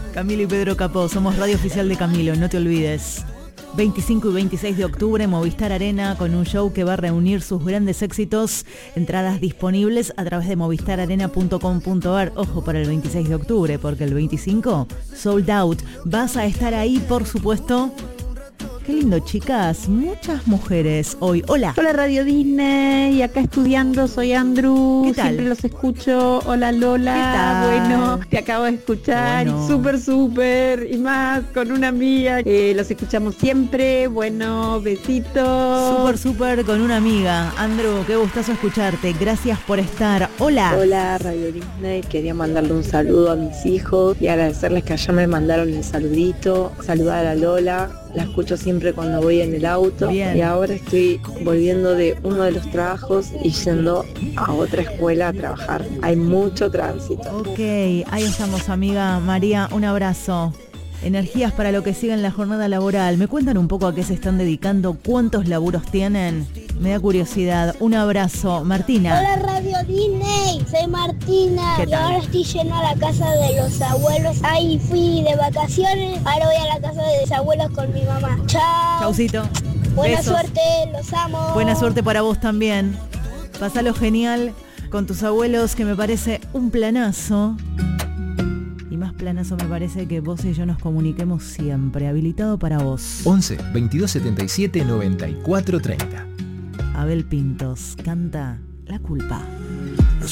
Camilo y Pedro Capó, somos radio oficial de Camilo, no te olvides. 25 y 26 de octubre, Movistar Arena, con un show que va a reunir sus grandes éxitos. Entradas disponibles a través de movistararena.com.ar. Ojo para el 26 de octubre, porque el 25, sold out. Vas a estar ahí, por supuesto. Qué lindo, chicas. Muchas mujeres hoy. Hola. Hola Radio Disney, acá estudiando, soy Andrew. ¿Qué tal? Siempre los escucho. Hola Lola. ¿Qué tal? Bueno, te acabo de escuchar. Bueno. Súper. Y más con una amiga. Los escuchamos siempre. Bueno, besitos. Súper con una amiga. Andrew, qué gustazo escucharte. Gracias por estar. Hola. Hola Radio Disney, quería mandarle un saludo a mis hijos y agradecerles que allá me mandaron el saludito. Saludar a Lola. La escucho siempre cuando voy en el auto. Bien. Y ahora estoy volviendo de uno de los trabajos y yendo a otra escuela a trabajar. Hay mucho tránsito. Ok, ahí estamos, amiga María, un abrazo. Energías para lo que sigue en la jornada laboral. ¿Me cuentan un poco a qué se están dedicando? ¿Cuántos laburos tienen? Me da curiosidad. Un abrazo. Martina. Hola Radio Disney, soy Martina. ¿Qué Y tal? ahora estoy yendo a la casa de los abuelos. Ahí fui de vacaciones, ahora voy a la casa de los abuelos con mi mamá. Chao. Chaucito. Buena Besos. suerte, los amo. Buena suerte para vos también. Pásalo genial con tus abuelos, que me parece un planazo. Y más planazo me parece que vos y yo nos comuniquemos siempre. Habilitado para vos. 11 22 77 94 30. Abel Pintos canta La Culpa.